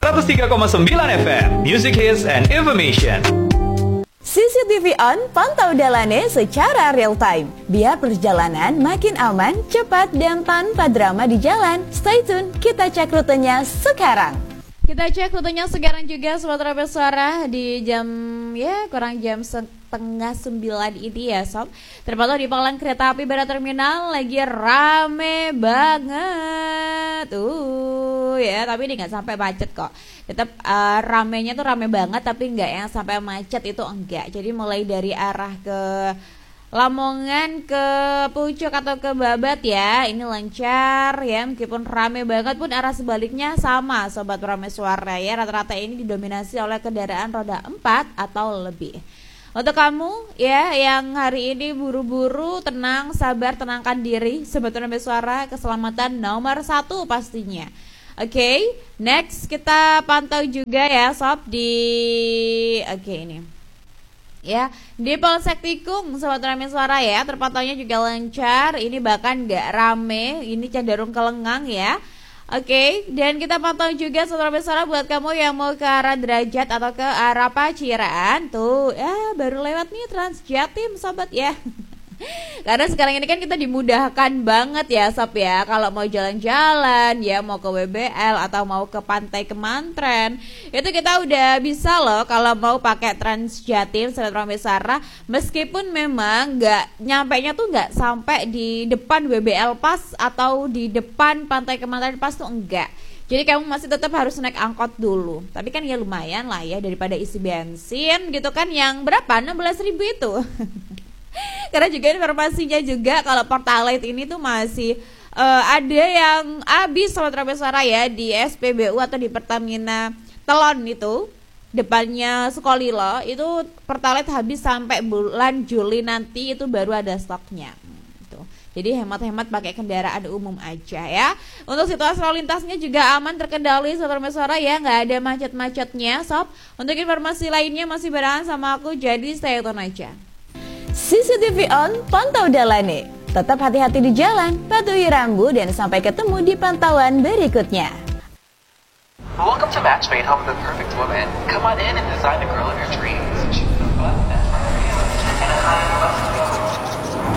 103,9 FM, Music Hits and Information. CCTV On, pantau Dalane secara real time. Biar perjalanan makin aman, cepat, dan tanpa drama di jalan. Stay tune, kita cek rutenya sekarang. Kita cek rutenya sekarang juga, Sobat Rabe Suara, di jam, kurang jam setengah 9 ini ya Sob. Terpantau di pangkalan kereta api Barat Terminal, lagi rame banget. Tapi ini gak sampai macet kok. Tetap ramenya tuh rame banget, tapi nggak yang sampai macet itu enggak. Jadi mulai dari arah ke Lamongan ke Pucuk atau ke Babat ya, ini lancar ya, meskipun rame banget pun arah sebaliknya sama Sobat Rame Suara ya. Rata-rata ini didominasi oleh kendaraan roda 4 atau lebih. Untuk kamu ya yang hari ini buru-buru, tenang, sabar, tenangkan diri Sobat Rame Suara, keselamatan nomor 1 pastinya. Oke, next kita pantau juga ya Sob di ini. Ya, di Polsek Tikung Sobat Rame Suara ya, terpantaunya juga lancar. Ini bahkan gak rame, ini cenderung ke lengang ya. Oke, dan kita pantau juga Sobat Rame Suara buat kamu yang mau ke arah Derajat atau ke arah Paciran. Tuh, baru lewat nih Transjatim Sobat ya. Karena sekarang ini kan kita dimudahkan banget ya Sob ya. Kalau mau jalan-jalan ya, mau ke WBL atau mau ke Pantai Kemantren, itu kita udah bisa loh kalau mau pakai Transjatim Sobat Rame Suara. Meskipun memang nyampainya tuh gak sampai di depan WBL pas atau di depan Pantai Kemantren pas tuh enggak. Jadi kamu masih tetap harus naik angkot dulu. Tapi kan ya lumayan lah ya, daripada isi bensin gitu kan, yang berapa, 16.000 itu. Karena juga informasinya juga kalau Pertalite ini tuh masih ada yang habis Sobat Rame Suara ya, di SPBU atau di Pertamina Telon itu depannya Sukolilo, itu Pertalite habis sampai bulan Juli nanti, itu baru ada stoknya. Jadi hemat-hemat pakai kendaraan umum aja ya. Untuk situasi lalu lintasnya juga aman, terkendali Sobat Rame Suara ya, nggak ada macet-macetnya Sob. Untuk informasi lainnya masih barengan sama aku, jadi stay tune aja. CCTV On, pantau Dalane. Tetap hati-hati di jalan, patuhi rambu, dan sampai ketemu di pantauan berikutnya. Welcome to Matchmade, home of the perfect woman. Come on in and design the girl of your dreams. Choose the button and a high